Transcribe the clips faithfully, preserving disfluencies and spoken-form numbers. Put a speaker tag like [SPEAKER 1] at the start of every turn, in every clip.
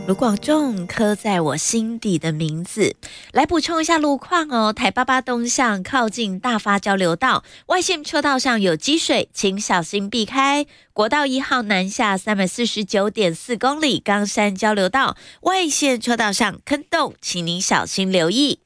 [SPEAKER 1] 卢广仲刻在我心底的名字。来补充一下路况哦，台八八东向靠近大发交流道外线车道上有积水，请小心避开。国道一号南下三百四十九点四公里冈山交流道外线车道上坑洞，请您小心留意。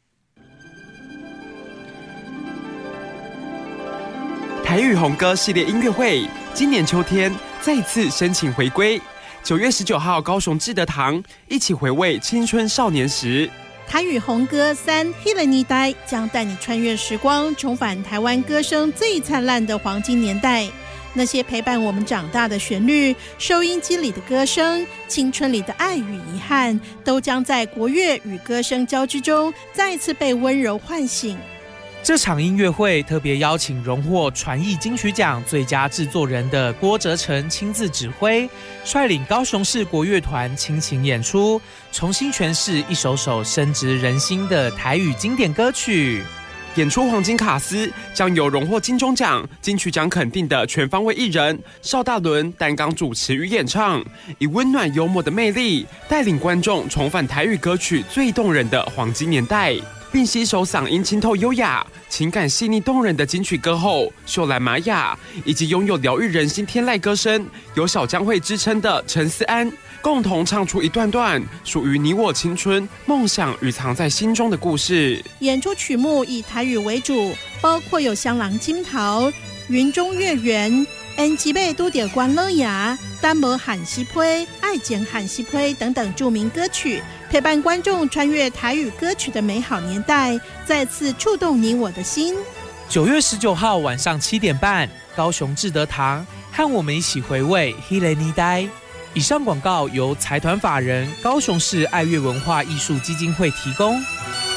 [SPEAKER 2] 台语红歌系列音乐会今年秋天再次申请回归，九月十九号高雄志德堂一起回味青春少年时。
[SPEAKER 3] 台语红歌三《迄个年代》将带你穿越时光，重返台湾歌声最灿烂的黄金年代。那些陪伴我们长大的旋律，收音机里的歌声，青春里的爱与遗憾，都将在国乐与歌声交织中再次被温柔唤醒。
[SPEAKER 4] 这场音乐会特别邀请荣获传艺金曲奖最佳制作人的郭哲成亲自指挥，率领高雄市国乐团倾情演出，重新诠释一首首深植人心的台语经典歌曲。
[SPEAKER 2] 演出黄金卡司将由荣获金钟奖、金曲奖肯定的全方位艺人邵大伦担纲主持与演唱，以温暖幽默的魅力带领观众重返台语歌曲最动人的黄金年代，并携手嗓音清透优雅、情感细腻动人的金曲歌后秀兰玛雅，以及拥有疗愈人心天籁歌声、有小江蕙之称的陈思安，共同唱出一段段属于你我青春、梦想与藏在心中的故事。
[SPEAKER 3] 演出曲目以台语为主，包括有香囊金桃、云中月圆、N 吉贝都点关乐牙、丹摩喊西推、爱简喊西推等等著名歌曲，陪伴观众穿越台语歌曲的美好年代，再次触动你我的心。
[SPEAKER 4] 九月十九号晚上七点半，高雄志德堂，和我们一起回味迄个年代。以上广告由财团法人高雄市爱乐文化艺术基金会提供。